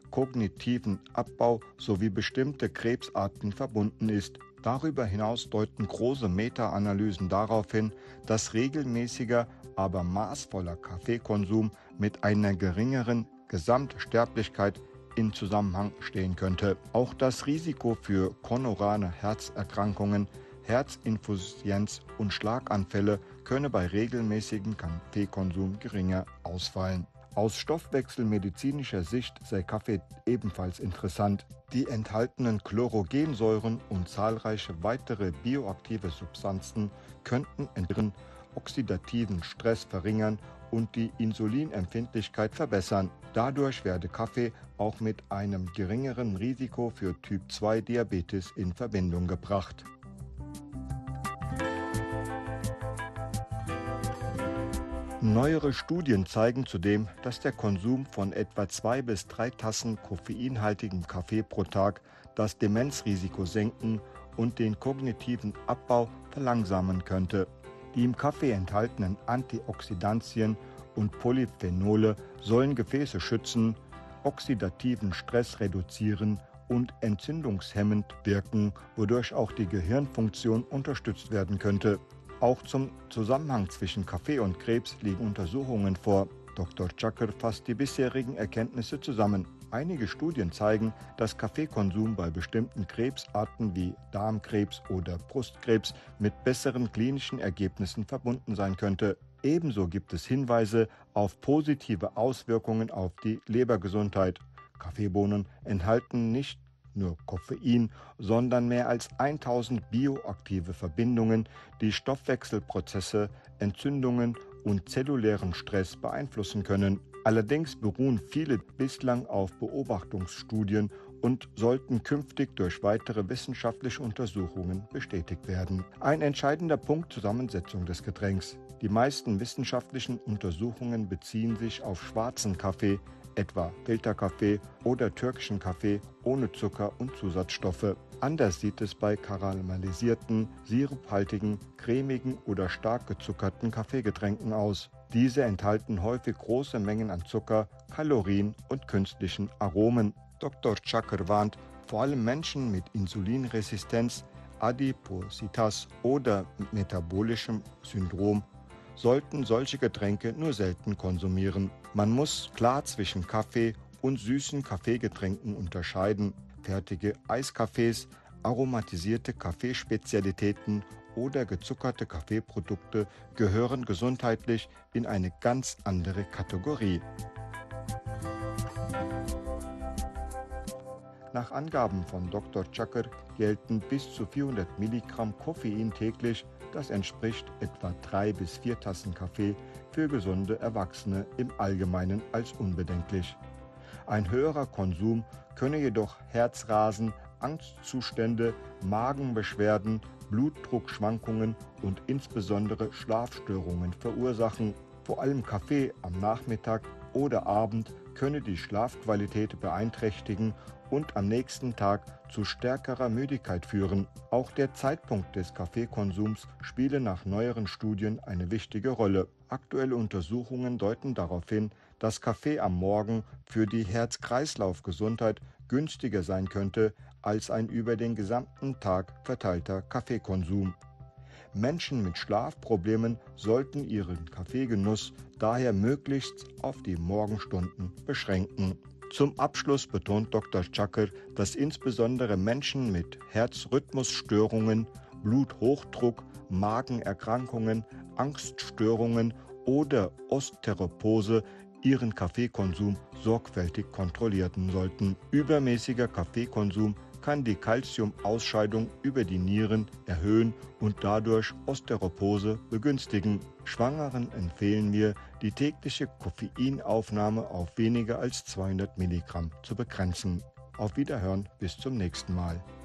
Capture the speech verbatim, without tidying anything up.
kognitiven Abbau sowie bestimmte Krebsarten verbunden ist. Darüber hinaus deuten große Meta-Analysen darauf hin, dass regelmäßiger, aber maßvoller Kaffeekonsum mit einer geringeren Gesamtsterblichkeit in Zusammenhang stehen könnte. Auch das Risiko für koronare Herzerkrankungen, Herzinsuffizienz und Schlaganfälle könne bei regelmäßigem Kaffeekonsum geringer ausfallen. Aus stoffwechselmedizinischer Sicht sei Kaffee ebenfalls interessant. Die enthaltenen Chlorogensäuren und zahlreiche weitere bioaktive Substanzen könnten den oxidativen Stress verringern und die Insulinempfindlichkeit verbessern. Dadurch werde Kaffee auch mit einem geringeren Risiko für Typ zwei Diabetes in Verbindung gebracht. Neuere Studien zeigen zudem, dass der Konsum von etwa zwei bis drei Tassen koffeinhaltigem Kaffee pro Tag das Demenzrisiko senken und den kognitiven Abbau verlangsamen könnte. Die im Kaffee enthaltenen Antioxidantien und Polyphenole sollen Gefäße schützen, oxidativen Stress reduzieren und entzündungshemmend wirken, wodurch auch die Gehirnfunktion unterstützt werden könnte. Auch zum Zusammenhang zwischen Kaffee und Krebs liegen Untersuchungen vor. Doktor Chakr fasst die bisherigen Erkenntnisse zusammen. Einige Studien zeigen, dass Kaffeekonsum bei bestimmten Krebsarten wie Darmkrebs oder Brustkrebs mit besseren klinischen Ergebnissen verbunden sein könnte. Ebenso gibt es Hinweise auf positive Auswirkungen auf die Lebergesundheit. Kaffeebohnen enthalten nicht nur Koffein, sondern mehr als tausend bioaktive Verbindungen, die Stoffwechselprozesse, Entzündungen und zellulären Stress beeinflussen können. Allerdings beruhen viele bislang auf Beobachtungsstudien und sollten künftig durch weitere wissenschaftliche Untersuchungen bestätigt werden. Ein entscheidender Punkt: Zusammensetzung des Getränks. Die meisten wissenschaftlichen Untersuchungen beziehen sich auf schwarzen Kaffee, etwa Filterkaffee oder türkischen Kaffee ohne Zucker und Zusatzstoffe. Anders sieht es bei karamellisierten, siruphaltigen, cremigen oder stark gezuckerten Kaffeegetränken aus. Diese enthalten häufig große Mengen an Zucker, Kalorien und künstlichen Aromen. Doktor Chakr warnt, vor allem Menschen mit Insulinresistenz, Adipositas oder metabolischem Syndrom sollten solche Getränke nur selten konsumieren. Man muss klar zwischen Kaffee und süßen Kaffeegetränken unterscheiden. Fertige Eiskaffees, aromatisierte Kaffeespezialitäten oder gezuckerte Kaffeeprodukte gehören gesundheitlich in eine ganz andere Kategorie. Nach Angaben von Doktor Chakr gelten bis zu vierhundert Milligramm Koffein täglich. Das entspricht etwa drei bis vier Tassen Kaffee für gesunde Erwachsene im Allgemeinen als unbedenklich. Ein höherer Konsum könne jedoch Herzrasen, Angstzustände, Magenbeschwerden, Blutdruckschwankungen und insbesondere Schlafstörungen verursachen. Vor allem Kaffee am Nachmittag oder Abend könne die Schlafqualität beeinträchtigen und am nächsten Tag zu stärkerer Müdigkeit führen. Auch der Zeitpunkt des Kaffeekonsums spiele nach neueren Studien eine wichtige Rolle. Aktuelle Untersuchungen deuten darauf hin, dass Kaffee am Morgen für die Herz-Kreislauf-Gesundheit günstiger sein könnte als ein über den gesamten Tag verteilter Kaffeekonsum. Menschen mit Schlafproblemen sollten ihren Kaffeegenuss daher möglichst auf die Morgenstunden beschränken. Zum Abschluss betont Doktor Chakr, dass insbesondere Menschen mit Herzrhythmusstörungen, Bluthochdruck, Magenerkrankungen, Angststörungen oder Osteoporose ihren Kaffeekonsum sorgfältig kontrollieren sollten. Übermäßiger Kaffeekonsum kann die Calciumausscheidung über die Nieren erhöhen und dadurch Osteoporose begünstigen. Schwangeren empfehlen wir, die tägliche Koffeinaufnahme auf weniger als zweihundert Milligramm zu begrenzen. Auf Wiederhören, bis zum nächsten Mal.